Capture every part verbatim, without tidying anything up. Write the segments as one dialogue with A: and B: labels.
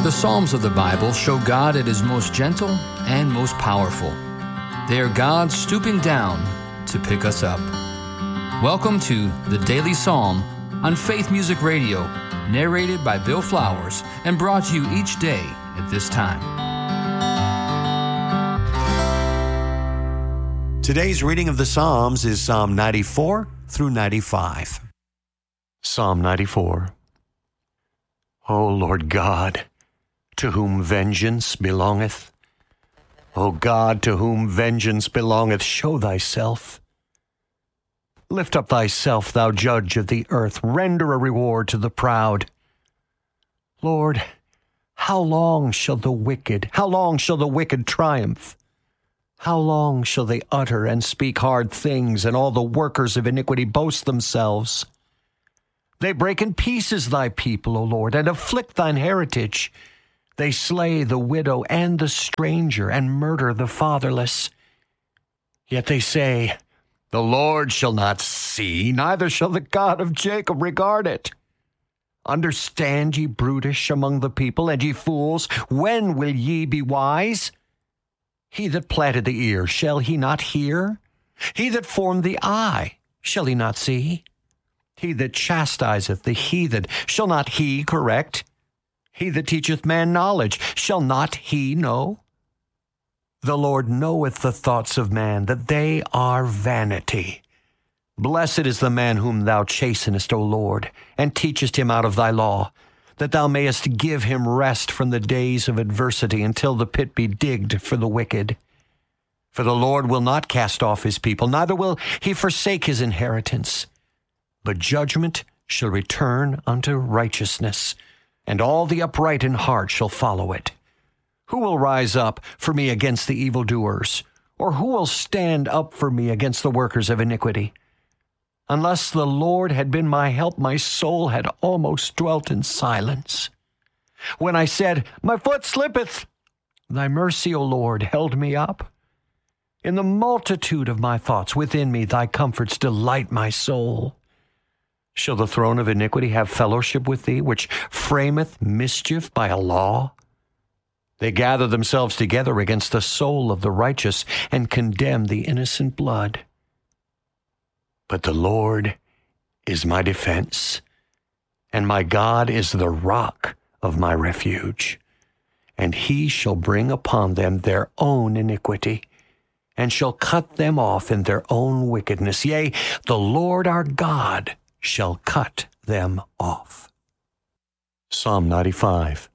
A: The Psalms of the Bible show God at His most gentle and most powerful. They are God stooping down to pick us up. Welcome to the Daily Psalm on Faith Music Radio, narrated by Bill Flowers and brought to you each day at this time.
B: Today's reading of the Psalms is Psalm ninety-four through ninety-five. Psalm ninety-four. O Lord God, to whom vengeance belongeth, O God, to whom vengeance belongeth, show thyself. Lift up thyself, thou judge of the earth, render a reward to the proud. Lord, how long shall the wicked, how long shall the wicked triumph? How long shall they utter and speak hard things, and all the workers of iniquity boast themselves? They break in pieces thy people, O Lord, and afflict thine heritage. They slay the widow and the stranger, and murder the fatherless. Yet they say, the Lord shall not see, neither shall the God of Jacob regard it. Understand, ye brutish among the people, and ye fools, when will ye be wise? He that planted the ear, shall he not hear? He that formed the eye, shall he not see? He that chastiseth the heathen, shall not he correct? He that teacheth man knowledge, shall not he know? The Lord knoweth the thoughts of man, that they are vanity. Blessed is the man whom thou chastenest, O Lord, and teachest him out of thy law, that thou mayest give him rest from the days of adversity, until the pit be digged for the wicked. For the Lord will not cast off his people, neither will he forsake his inheritance. But judgment shall return unto righteousness, and all the upright in heart shall follow it. Who will rise up for me against the evildoers? Or who will stand up for me against the workers of iniquity? Unless the Lord had been my help, my soul had almost dwelt in silence. When I said, my foot slippeth, thy mercy, O Lord, held me up. In the multitude of my thoughts within me, thy comforts delight my soul. Shall the throne of iniquity have fellowship with thee, which frameth mischief by a law? They gather themselves together against the soul of the righteous, and condemn the innocent blood. But the Lord is my defense, and my God is the rock of my refuge. And he shall bring upon them their own iniquity, and shall cut them off in their own wickedness. Yea, the Lord our God shall cut them off. Psalm ninety-five.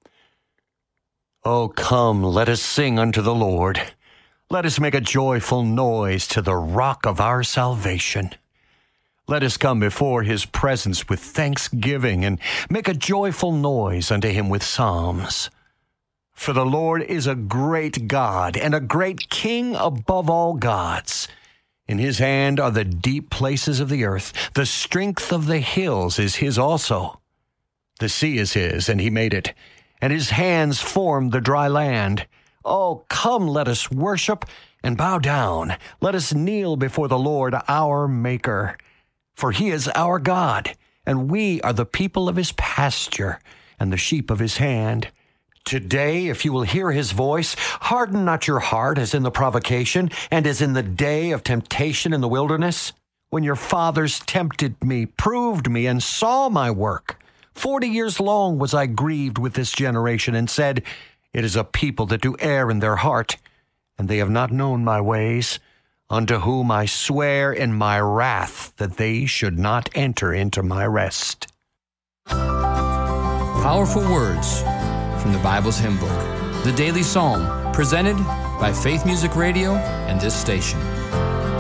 B: O come, let us sing unto the Lord. Let us make a joyful noise to the rock of our salvation. Let us come before his presence with thanksgiving, and make a joyful noise unto him with psalms. For the Lord is a great God, and a great King above all gods. In his hand are the deep places of the earth. The strength of the hills is his also. The sea is his, and he made it, and his hands formed the dry land. Oh, come, let us worship and bow down. Let us kneel before the Lord our Maker. For he is our God, and we are the people of his pasture, and the sheep of his hand. Today, if you will hear his voice, harden not your heart as in the provocation, and as in the day of temptation in the wilderness, when your fathers tempted me, proved me, and saw my work. Forty years long was I grieved with this generation, and said, it is a people that do err in their heart, and they have not known my ways, unto whom I swear in my wrath that they should not enter into my rest.
A: Powerful words from the Bible's hymn book, the Daily Psalm, presented by Faith Music Radio and this station.